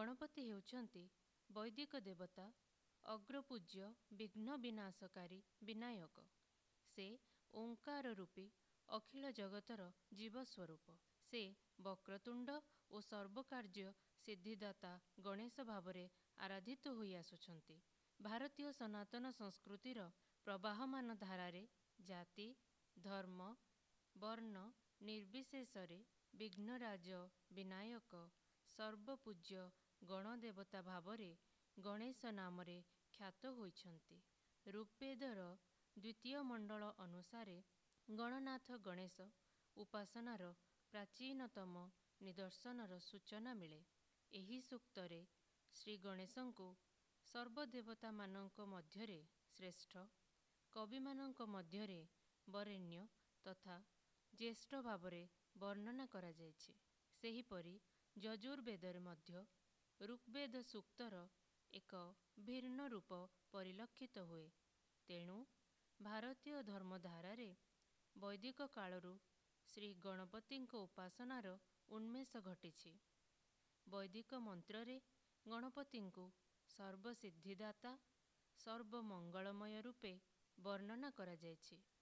ଗଣପତି ହେଉଛନ୍ତି ବୈଦିକ ଦେବତା, ଅଗ୍ରପୂଜ୍ୟ ବିଘ୍ନ ବିନାଶକାରୀ ବିନାୟକ। ସେ ଓଙ୍କାର ରୂପୀ ଅଖିଳ ଜଗତର ଜୀବ ସ୍ୱରୂପ। ସେ ବକ୍ରତୁଣ୍ଡ ଓ ସର୍ବକାର୍ଯ୍ୟ ସିଦ୍ଧିଦାତା ଗଣେଶ ଭାବରେ ଆରାଧିତ ହୋଇ ଆସୁଛନ୍ତି। ଭାରତୀୟ ସନାତନ ସଂସ୍କୃତିର ପ୍ରବାହମାନ ଧାରାରେ ଜାତି, ଧର୍ମ, ବର୍ଣ୍ଣ ନିର୍ବିଶେଷରେ ବିଘ୍ନରାଜ ବିନାୟକ ସର୍ବପୂଜ୍ୟ ଗଣଦେବତା ଭାବରେ ଗଣେଶ ନାମରେ ଖ୍ୟାତ ହୋଇଛନ୍ତି। ଋଗ୍ବେଦର ଦ୍ୱିତୀୟ ମଣ୍ଡଳ ଅନୁସାରେ ଗଣନାଥ ଗଣେଶ ଉପାସନାର ପ୍ରାଚୀନତମ ନିଦର୍ଶନର ସୂଚନା ମିଳେ। ଏହି ସୂକ୍ତରେ ଶ୍ରୀ ଗଣେଶଙ୍କୁ ସର୍ବଦେବତାମାନଙ୍କ ମଧ୍ୟରେ ଶ୍ରେଷ୍ଠ, କବିମାନଙ୍କ ମଧ୍ୟରେ ବରେଣ୍ୟ ତଥା ଜ୍ୟେଷ୍ଠ ଭାବରେ ବର୍ଣ୍ଣନା କରାଯାଇଛି। ସେହିପରି ଯଜୁର୍ବେଦରେ ମଧ୍ୟ ଋଗ୍ବେଦ ସୂକ୍ତର ଏକ ଭିନ୍ନ ରୂପ ପରିଲକ୍ଷିତ ହୁଏ। ତେଣୁ ଭାରତୀୟ ଧର୍ମଧାରାରେ ବୈଦିକ କାଳରୁ ଶ୍ରୀ ଗଣପତିଙ୍କ ଉପାସନାର ଉନ୍ମେଷ ଘଟିଛି। ବୈଦିକ ମନ୍ତ୍ରରେ ଗଣପତିଙ୍କୁ ସର୍ବସିଦ୍ଧିଦାତା, ସର୍ବମଙ୍ଗଳମୟ ରୂପେ ବର୍ଣ୍ଣନା କରାଯାଇଛି।